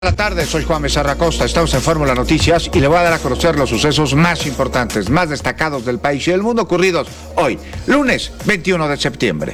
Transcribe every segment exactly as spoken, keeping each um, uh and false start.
Buenas tardes, soy Juan Becerra Costa, estamos en Fórmula Noticias y le voy a dar a conocer los sucesos más importantes, más destacados del país y del mundo ocurridos hoy, lunes veintiuno de septiembre.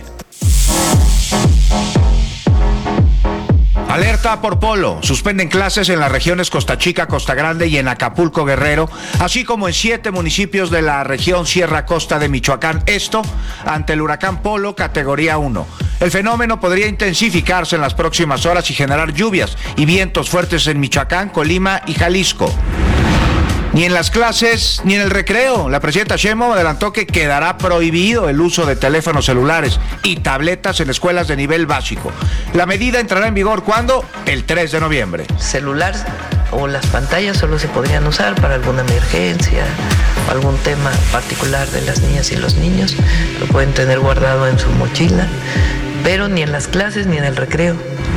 Alerta por polo. Suspenden clases en las regiones Costa Chica, Costa Grande y en Acapulco, Guerrero, así como en siete municipios de la región Sierra Costa de Michoacán. Esto ante el huracán Polo categoría uno. El fenómeno podría intensificarse en las próximas horas y generar lluvias y vientos fuertes en Michoacán, Colima y Jalisco. Ni en las clases ni en el recreo. La presidenta Sheinbaum adelantó que quedará prohibido el uso de teléfonos celulares y tabletas en escuelas de nivel básico. La medida entrará en vigor ¿cuándo? El tres de noviembre. Celular o las pantallas solo se podrían usar para alguna emergencia o algún tema particular de las niñas y los niños. Lo pueden tener guardado en su mochila, pero ni en las clases ni en el recreo.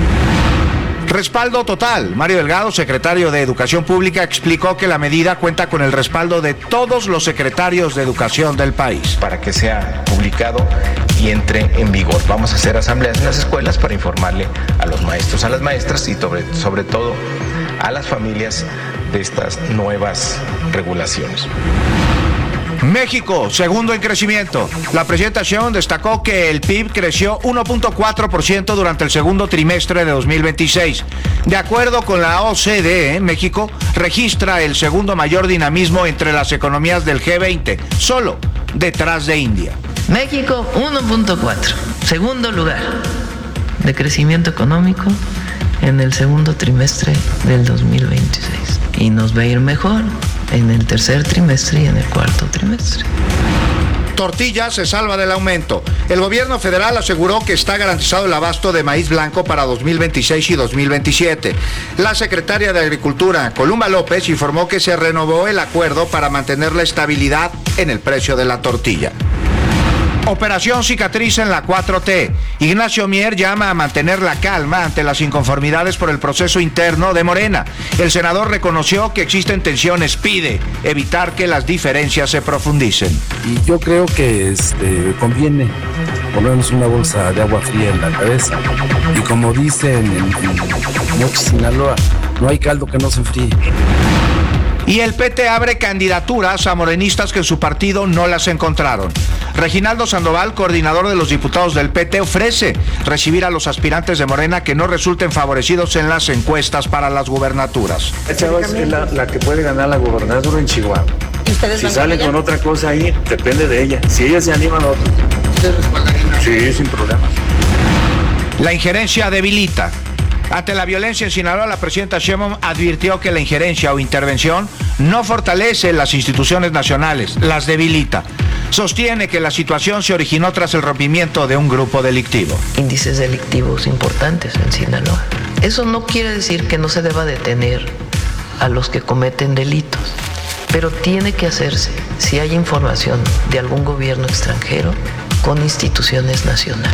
Respaldo total. Mario Delgado, secretario de Educación Pública, explicó que la medida cuenta con el respaldo de todos los secretarios de educación del país. Para que sea publicado y entre en vigor. Vamos a hacer asambleas en las escuelas para informarle a los maestros, a las maestras y sobre, sobre todo a las familias de estas nuevas regulaciones. México, segundo en crecimiento. La presidenta Sheinbaum destacó que el P I B creció uno punto cuatro por ciento durante el segundo trimestre de dos mil veintiséis. De acuerdo con la O C D E, México registra el segundo mayor dinamismo entre las economías del G veinte, solo detrás de India. México uno punto cuatro, segundo lugar de crecimiento económico en el segundo trimestre del dos mil veintiséis. Y nos va a ir mejor en el tercer trimestre y en el cuarto trimestre. Tortilla se salva del aumento. El gobierno federal aseguró que está garantizado el abasto de maíz blanco para dos mil veintiséis y dos mil veintisiete. La secretaria de Agricultura, Columba López, informó que se renovó el acuerdo para mantener la estabilidad en el precio de la tortilla. Operación cicatriz en la cuatro T. Ignacio Mier llama a mantener la calma ante las inconformidades por el proceso interno de Morena. El senador reconoció que existen tensiones, pide evitar que las diferencias se profundicen. Y yo creo que este, conviene ponernos una bolsa de agua fría en la cabeza. Y como dicen en, en Mochis, Sinaloa, no hay caldo que no se enfríe. Y el P T abre candidaturas a morenistas que en su partido no las encontraron. Reginaldo Sandoval, coordinador de los diputados del P T, ofrece recibir a los aspirantes de Morena que no resulten favorecidos en las encuestas para las gubernaturas. La chava es la, la que puede ganar la gubernatura en Chihuahua. Si sale con otra cosa ahí, depende de ella. Si ella se anima a otro. ¿Ustedes respaldarían? Sí, sin problema. La injerencia debilita. Ante la violencia en Sinaloa, la presidenta Sheinbaum advirtió que la injerencia o intervención no fortalece las instituciones nacionales, las debilita. Sostiene que la situación se originó tras el rompimiento de un grupo delictivo. Índices delictivos importantes en Sinaloa. Eso no quiere decir que no se deba detener a los que cometen delitos, pero tiene que hacerse si hay información de algún gobierno extranjero con instituciones nacionales.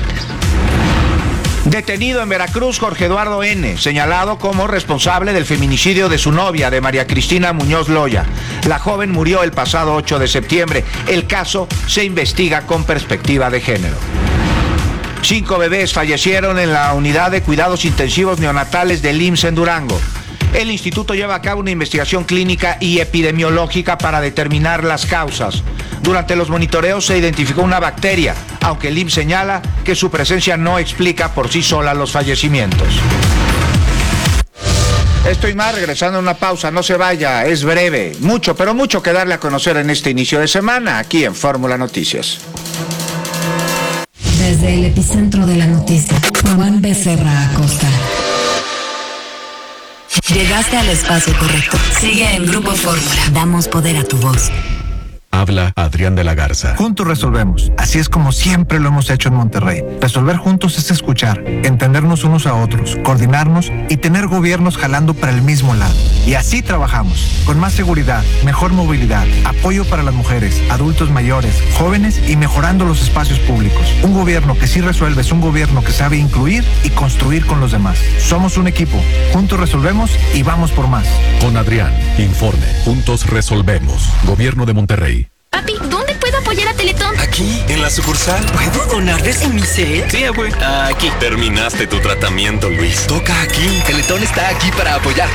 Detenido en Veracruz Jorge Eduardo N., señalado como responsable del feminicidio de su novia, de María Cristina Muñoz Loya. La joven murió el pasado ocho de septiembre. El caso se investiga con perspectiva de género. Cinco bebés fallecieron en la unidad de cuidados intensivos neonatales del I M S S en Durango. El instituto lleva a cabo una investigación clínica y epidemiológica para determinar las causas. Durante los monitoreos se identificó una bacteria, aunque el I M S S señala que su presencia no explica por sí sola los fallecimientos. Esto y más, regresando a una pausa, no se vaya, es breve, mucho, pero mucho que darle a conocer en este inicio de semana, aquí en Fórmula Noticias. Desde el epicentro de la noticia, Juan Becerra Acosta. Llegaste al espacio correcto. Sigue en Grupo Fórmula. Damos poder a tu voz. Habla Adrián de la Garza. Juntos resolvemos. Así es como siempre lo hemos hecho en Monterrey. Resolver juntos es escuchar, entendernos unos a otros, coordinarnos y tener gobiernos jalando para el mismo lado. Y así trabajamos, con más seguridad, mejor movilidad, apoyo para las mujeres, adultos mayores, jóvenes y mejorando los espacios públicos. Un gobierno que sí resuelve es un gobierno que sabe incluir y construir con los demás. Somos un equipo. Juntos resolvemos y vamos por más. Con Adrián, informe. Juntos resolvemos. Gobierno de Monterrey. Papi, ¿dónde puedo apoyar a Teletón? Aquí, en la sucursal. ¿Puedo donarles en mi set? Sí, abue. Aquí. Terminaste tu tratamiento, Luis. Toca aquí. Teletón está aquí para apoyar.